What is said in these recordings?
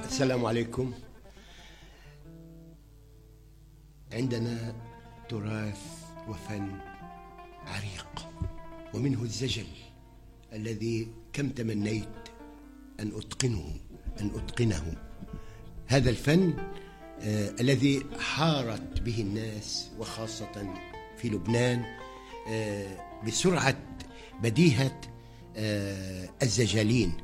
السلام عليكم. عندنا تراث وفن عريق، ومنه الزجل الذي كم تمنيت أن أتقنه. هذا الفن الذي حارت به الناس وخاصة في لبنان بسرعة بديهة الزجالين.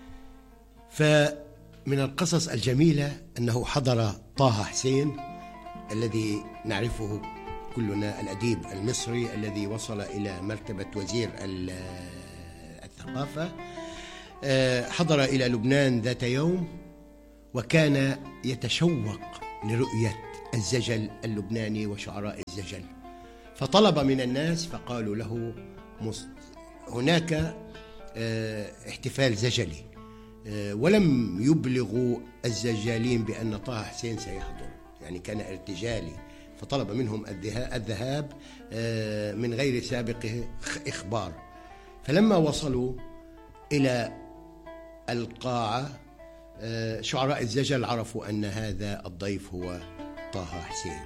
فمن القصص الجميلة أنه حضر طه حسين الذي نعرفه كلنا، الأديب المصري الذي وصل إلى مرتبة وزير الثقافة، حضر إلى لبنان ذات يوم وكان يتشوق لرؤية الزجل اللبناني وشعراء الزجل، فطلب من الناس فقالوا له هناك احتفال زجلي، ولم يبلغوا الزجالين بأن طه حسين سيحضر، يعني كان ارتجالي، فطلب منهم الذهاب من غير سابق إخبار. فلما وصلوا إلى القاعة شعراء الزجل عرفوا أن هذا الضيف هو طه حسين،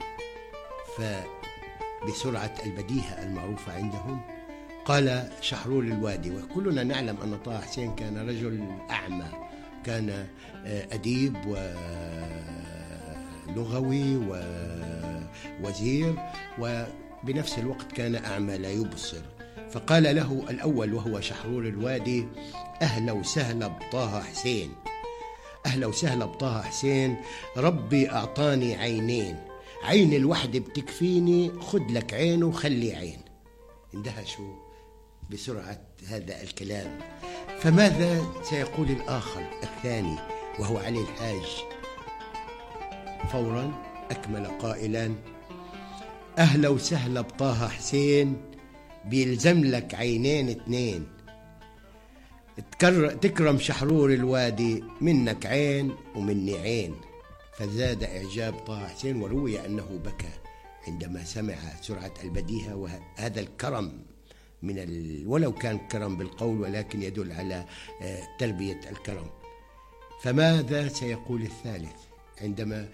فبسرعة البديهة المعروفة عندهم قال شحرور الوادي، وكلنا نعلم أن طه حسين كان رجل أعمى، كان أديب ولغوي ووزير، وبنفس الوقت كان أعمى لا يبصر. فقال له الأول وهو شحرور الوادي: أهلا وسهلا بطه حسين، أهلا وسهلا بطه حسين، ربي أعطاني عينين، عين الوحدة بتكفيني، خد لك عين وخلي عين. اندهشوا بسرعة هذا الكلام. فماذا سيقول الآخر الثاني وهو علي الحاج؟ فورا أكمل قائلا: أهلا وسهلا بطه حسين، بيلزم لك عينين اتنين، تكرم شحرور الوادي، منك عين ومني عين. فزاد إعجاب طه حسين، وروي أنه بكى عندما سمع سرعة البديهة وهذا الكرم ولو كان كرم بالقول ولكن يدل على تربية الكرم. فماذا سيقول الثالث عندما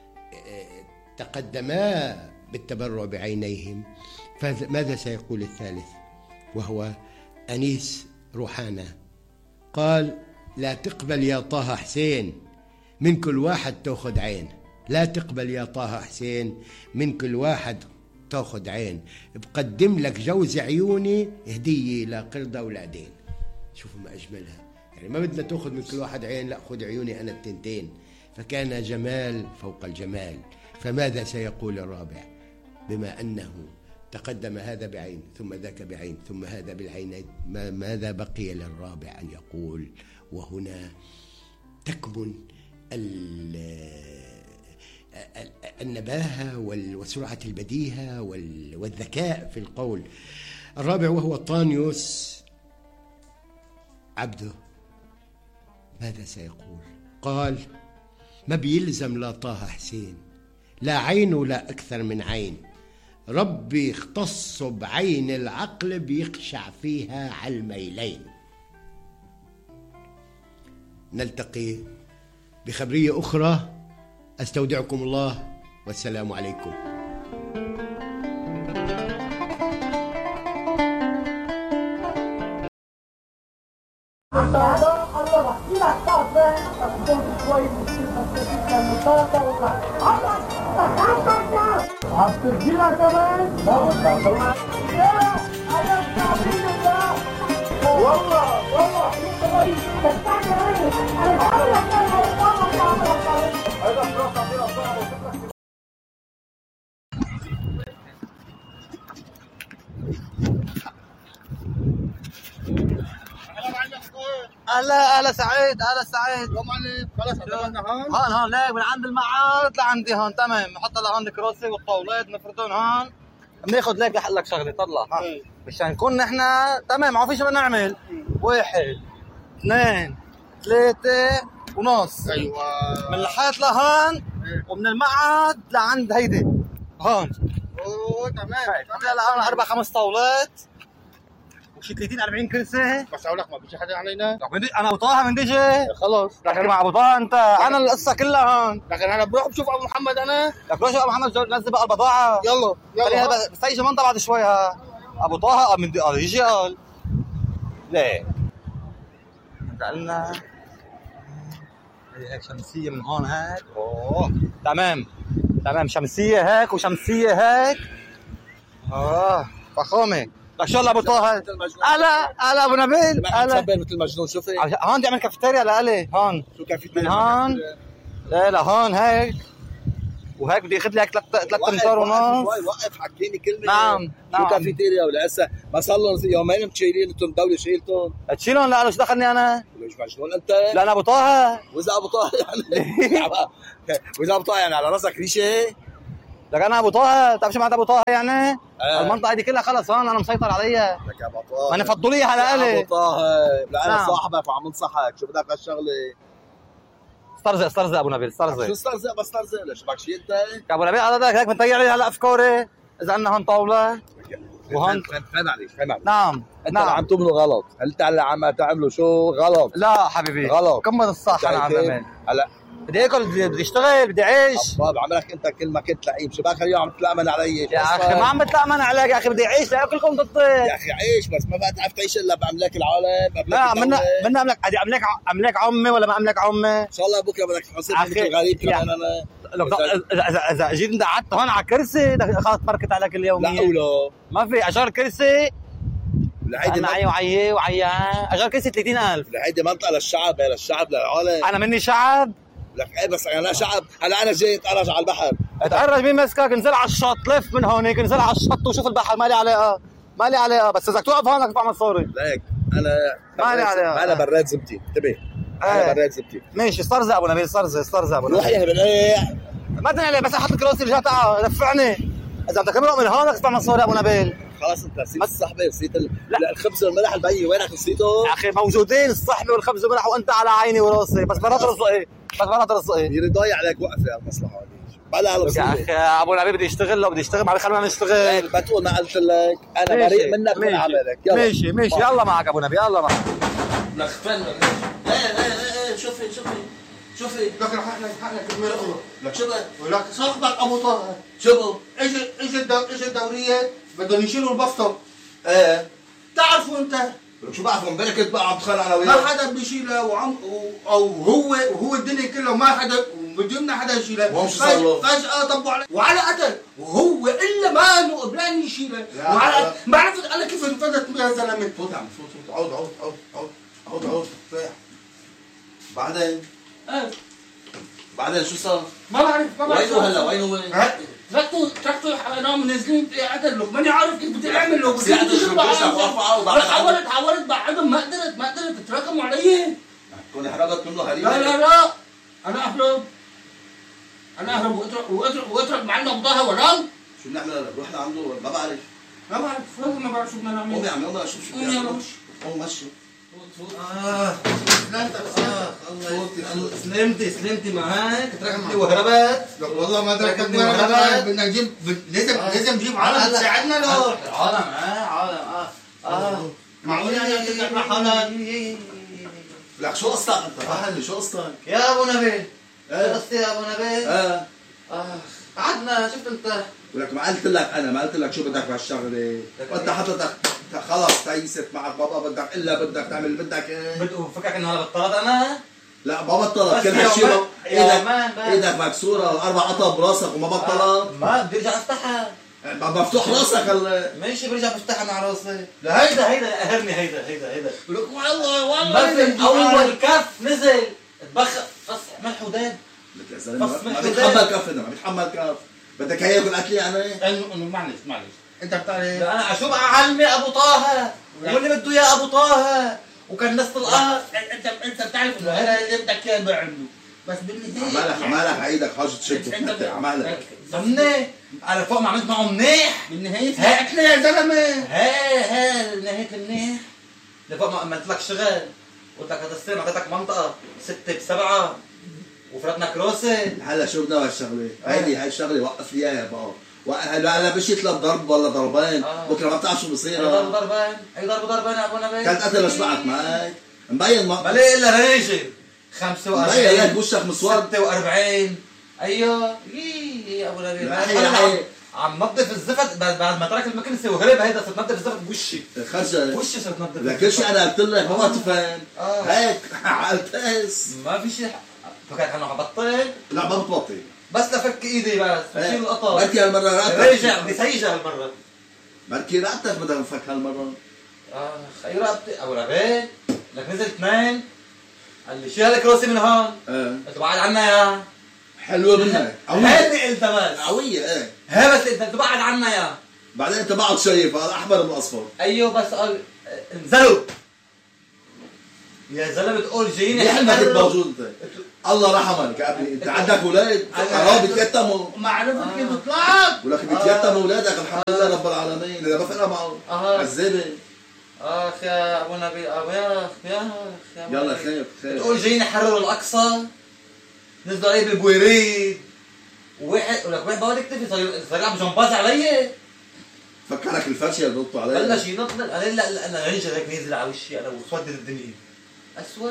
تقدما بالتبرع بعينيهم؟ فماذا سيقول الثالث وهو أنيس روحانة؟ قال: لا تقبل يا طه حسين، من كل واحد تأخذ عين، لا تقبل يا طه حسين، من كل واحد تأخذ عين، بقدم لك جوز عيوني هدية لقرد أولادين. شوفوا ما أجملها، يعني ما بدنا تأخذ من كل واحد عين، لا خذ عيوني أنا التنتين. فكان جمال فوق الجمال. فماذا سيقول الرابع بما أنه تقدم هذا بعين ثم ذاك بعين ثم هذا بالعينين؟ ماذا بقي للرابع أن يقول؟ وهنا تكمن النباهة وسرعة البديهة والذكاء في القول. الرابع وهو طانيوس عبده، ماذا سيقول؟ قال: ما بيلزم لا طه حسين، لا عين ولا أكثر من عين، ربي اختص بعين العقل بيقشع فيها على الميلين. نلتقي بخبرية أخرى، أستودعكم الله والسلام عليكم. اهلا سعيد، اهلا سعيد. يا معلم خلص عندنا هون ليك من عند المعارض لعندي هون، تمام. نحط لهون الكروسي والطاولات نفردهم هون، بناخذ ليك لحق لك شغله، طلع ها مشان نكون نحن تمام. ما في شيء بدنا نعمل، 1 2 3 ونص. ايوه، من الحيط لهون ومن المعهد لعند هيدي هون. اوه تمام. حط لها 4 5 طاولات شي 30 40 كرسي. بس اقول لك ما بيجي حدا علينا. انا ابو طه من ديجي. خلص تحكي مع ابو طه انت، انا القصه كلها هون. لكن انا بروح بشوف ابو محمد انا. لك روح شوف ابو محمد نزل بقى البضاعه. يلا بس يجي منطقه بعد شوي. ها ابو طه من يجي قال ليه انت قلنا هيك شمسيه من هون هيك. اوه تمام شمسيه هيك وشمسيه هيك. فخامه. لك شو ابو طه. هلا ابو نبيل. هلا مثل مجنون. شوفي هون بدي اعمل كافيتيريا لالي هون. شو كافيتيريا من هون لا هون هيك وهيك بدي اخذ لي هيك 3 امتار ونص. وقف حكيني كلمه. نعم شو كافيتيريا ولا هسه ما صار لهم يومين مشيلين انتم الدوله شيلتهم. تشيلهم. لا شو دخلني انا؟ ليش مجنون انت؟ لا انا ابو طه. واذا ابو طه يعني واذا ابو طه يعني على راسك ريشه. لك انا ابو طه. بتعرف شو معناتها ابو طه يعني؟ المنطقه دي كلها خلص هون انا مسيطر عليها. لك يا ابو طه ما انا فضليه على الي. ابو طه لا انا صاحبك وعم انصحك. شو بدك هالشغله؟ استرزق ابو نبيل استرزق. شو استرزق؟ بس استرزق ليش بدك شيء انت؟ يا ابو نبيل هذا هيك بنطيع لي هلا افكاري. اذا عندنا هون طاوله وهون فهم عليك. نعم انت عم تعملوا غلط. انت اللي عم تعملوا شو غلط. لا حبيبي غلط. كمل الصح. انا عم بعمل هلا بدي اكل بدي اشتغل بدي اعيش. طب عملك انت كل ما كنت لعيب. شو بك اليوم عم تتلامن علي؟ يا اخي ما عم بتلامن عليك يا اخي. بدي اعيش لاكلكم ضدي يا اخي عيش بس ما بقى تعرف تعيش الا باملاك العالم. لا منا املاك عمي ولا ما املاك عمي. ان شاء الله بكره بدك تحصل مثل غريب كمان انا. اذا جيت انت قعدت هون على كرسي خلص بركت عليك اليوميه. لا ولا ما في اجار كرسي. لهيدي معي وعيه اجار كرسي 30,000. لهيدي منطقه للشعب للعالم. انا مني شعب. لك ايه بس انا شعب. هلا انا جاي اتقرج على البحر. اتقرج مين مسكك؟ انزل على الشط. لف من هونيك انزل على الشط وشوف البحر. مالي علاقه بس اذا توقف هون بدك تعمل صوري. ليك انا مالي عليها. انا براد زبتي. انتبه انا براد زبتي. ماشي استرزق ابو نبيل استرزق ابو نبيل. روح يا بنقيع. ما تنقلي بس احط كراسي رجع تعال دفعني. اذا بدك تمرق من هون بدك تعمل صوري ابو نبيل. خلاص انت نسيت الصحبه نسيت الخبز والملح البي. وينك نسيته؟ يا اخي موجودين الصحبه والخبز والملح وانت على عيني وراسي. بس مرات رزقي يريد ضايع عليك وقفه على المصلحه هذه. بلا يا اخي ابو نبيل بدي اشتغل. لو بدي اشتغل ما خلونا نشتغل. بتقول ما قلت لك انا بريء منك من عملك. يلا ماشي يلا معك ابو نبيل يلا معك. لك فن لا شوفي لك حقك المرقله. لك شو لك صاحبك ابو طه شو اجى الدوريه بدهم يشيلوا البسطه. تعرفوا انت شو بعرفوا امبارح كنت بقى عم بتخانق انا وياه. ما حدا بيشيلها او هو الدنيا كلها ما حدا بدنا حدا يشيلها. فجأة طبوا عليه وعلى قتل وهو الا ما انه قبلان يشيلها. وعلى ما عرفت انا كيف انفذت يا زلمه. فوت يا عم فوت عود بعدين شو صار؟ ما بعرف وينه هلا وين تركته حرام نازلين قتل له. ماني عارف كيف بدي اعمل له. بس حاولت بعدهم ما قدرت تراكموا علي. كوني حرقت منه هريمه. لا انا اهرب واترك معنا ابو طه ورام. شو بنعمل هلا؟ بروح لعنده ما بعرف ما بعرف شو بدنا نعمل. قومي عم يلا شوف شو بدنا نعمل. قوم مشي سلمتي معك تركتني وهربت. والله ما تركتني وهربت. بدنا نجيب لازم نجيب عالم تساعدنا له. عالم معقول يعني تطلع مع حالك. لك شو قصتك انت؟ راح شو قصتك؟ يا ابو نبيل شو قصتي يا ابو نبيل؟ قعدنا شفت انت. ولك ما قلت لك شو بدك بهالشغله. وانت حطتك خلص تيست معك بابا بدك تعمل اللي بدك ايه. فكرك انه انا بطلت انا؟ لا ما بطلت. كل هالشيء ايدك مكسوره و4 قطع براسك وما بطلت. ما بدي ارجع افتحها. مفتوح راسك ماشي برجع بفتحها مع راسي. لا هيدا قهرني. هيدا لك والله ما اول كف نزل اتبخر فصح ملح وداب. لك يا زلمه ما بيتحمل كف. ما بيتحمل كف. بدك هيك قتلي يعني انه معلش انت بتعرف. انا شو اعلمي ابو طه واللي بده اياه ابو طه وكان نص الارض. انت بتعرف انه هذا اللي بدك اياه بعمله. بس بالنهايه عمالك عيدك حاجه تشد عمالك ضمني على فوق ما عملت معه منيح. بالنهايه هاتنا يا زلمه. نهايه المنيح لفوق ما عملت لك شغل. قلت لك هتستلم اعطيتك منطقه 6 ب7 وفرتنا كروسه. هلا شو بدنا هالشغله؟ هاي الشغله وقف لي اياها بقى هلا مشيت لضرب ولا ضربين بكره ما بتعرف شو بصير. ضربين اي ضربين يا ابو نبيل. كانت قتل شبعت معك مبين ما ليه الا ريجر 45 مبين لك وشك مسود 46 ايوه يا ابو نبيل. عم نظف الزفت بعد ما ترك المكنسه وهرب. هيدا صرت نظف الزفت بوشي خرجت وشي صرت نظف لكل شيء. انا قلت لك ما تفهم هيك عالتاس ما في شيء. فكرت انه حبطل. لا ما بتبطل بس لفك ايدي بس بشيل القطر. بركي هالمره راتك رجع بدي سيجه هالمره. بركي راتك بدها تنفك هالمره. اي رقبتي ابو نبيل. لك نزل 2 قال لي شيل الكروسي من هون. قلت بعد عنا يا حلوه منك. هيك قلت بس قويه ايه هي بس انت بعد عنا يا. بعدين انت بعد شايف الاحمر من الاصفر. ايوه بس قال انزلوا يا زلمه. بتقول جايين ليه ما كنت موجود انت؟ الله رحمك يا ابني. انت عندك اولاد حرام بيتيتموا. ما عرفت كيف طلعت. ولك بيتيتموا اولادك الحمد لله رب العالمين. اذا ما فرقنا معه عذابه. يا ابو نبيل يا يلا خير. بتقول جايين يحرروا الاقصى. نزلوا علي بالبويريد وواحد ولك واحد بقعد يكتفي صار يلعب جمباز علي. فكرك الفرشه اللي بنطوا عليه بلش ينط. انا لا انا رجل هيك نازل على وشي انا وسود الدنيا اسود.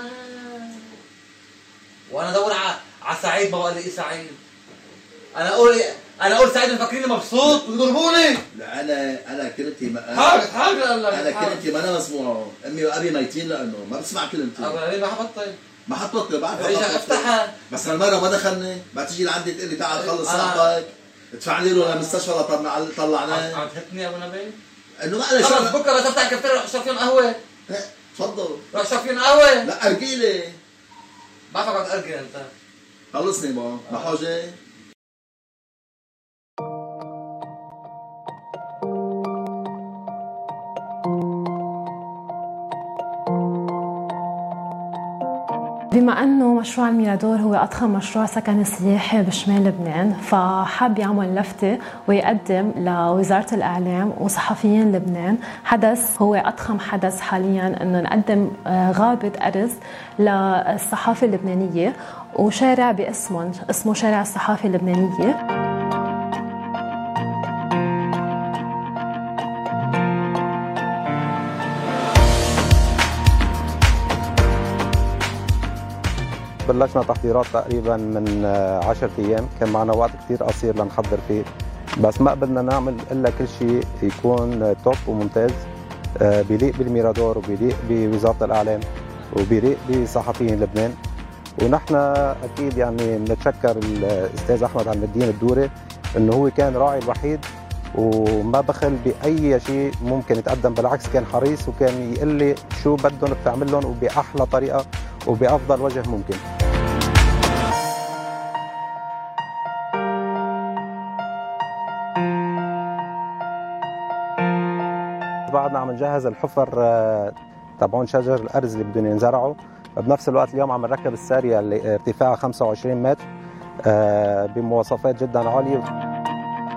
وانا ادور على سعيد. ما بقول لي سعيد. انا اقول سعيد مفكريني مبسوط ويضربوني. لا انا كلمتي ما حاجه انا كلمتي ما انا مسموعه. امي وابي ميتين لانه ما بسمع كلمتي. ما حبطل ما حطبطل بعرف رجع افتحها. بس هالمره ما دخلني. ما تيجي لعندي تقول لي تعال خلص صاحبك ادفع لي له للمستشفى طلعناه. عم تهتني يا ابو نبيل. انه معلش خلص بكره بس افتح كفتير روح اشرب فيهم قهوه. تفضل روح اشرب فيهم قهوه. لا ارجي لي. بعرفك عم تأرجي انت. خلصني ما حاجه. بما أنه مشروع الميرادور هو أضخم مشروع سكني سياحي بشمال لبنان، فحاب يعمل لفتة ويقدم لوزارة الإعلام وصحفيين لبنان حدث هو أضخم حدث حالياً، أنه نقدم غابة أرز للصحافة اللبنانية وشارع باسمه اسمه شارع الصحافة اللبنانية. بلشنا تحضيرات تقريبا من 10 ايام. كان معنا وقت كثير قصير لنحضر فيه، بس ما قبلنا نعمل الا كل شيء يكون توب وممتاز، بيليق بالميرادور وبيليق بوزاره الاعلام وبيليق بصحفيين لبنان. ونحن اكيد يعني بنتشكر الاستاذ احمد عم الدين الدوري انه هو كان راعي الوحيد وما بخل باي شيء ممكن يتقدم، بالعكس كان حريص وكان يقول لي شو بدهم بتعمل لهم وباحلى طريقه وبأفضل وجه ممكن. بعدنا عم نجهز الحفر تبعون شجر الأرز اللي بدهم ينزرعوا. بنفس الوقت اليوم عم نركب السارية اللي ارتفاعها 25 متر بمواصفات جدا عالية.